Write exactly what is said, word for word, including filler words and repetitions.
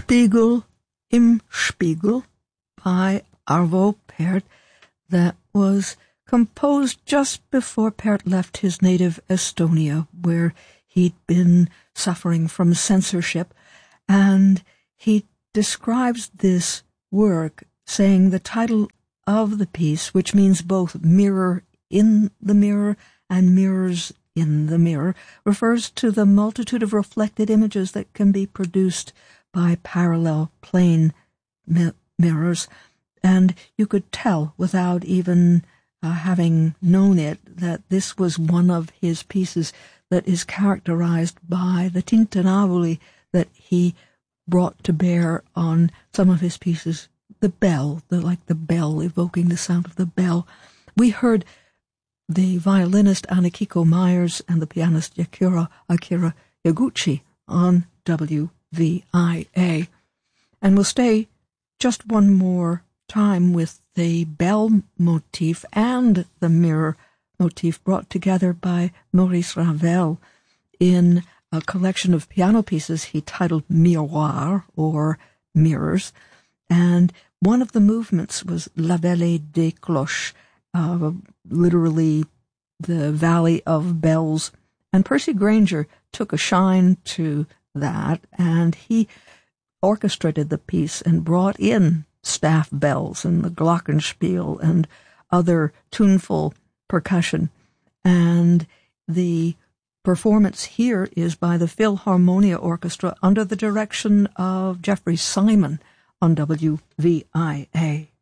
Spiegel im Spiegel by Arvo Pärt that was composed just before Pärt left his native Estonia, where he'd been suffering from censorship, and he describes this work saying the title of the piece, which means both mirror in the mirror and mirrors in the mirror, refers to the multitude of reflected images that can be produced by parallel plane mi- mirrors. And you could tell without even uh, having known it that this was one of his pieces that is characterized by the tintinnabuli that he brought to bear on some of his pieces. The bell, the, like the bell, evoking the sound of the bell. We heard the violinist Anakiko Myers and the pianist Akira, Akira Yaguchi on W V I A. And we'll stay just one more time with the bell motif and the mirror motif brought together by Maurice Ravel in a collection of piano pieces he titled Miroir, or Mirrors. And one of the movements was La Vallée des Cloches, uh, literally the Valley of Bells. And Percy Grainger took a shine to that, and he orchestrated the piece and brought in staff bells and the glockenspiel and other tuneful percussion. And the performance here is by the Philharmonia Orchestra under the direction of Jeffrey Simon on W V I A.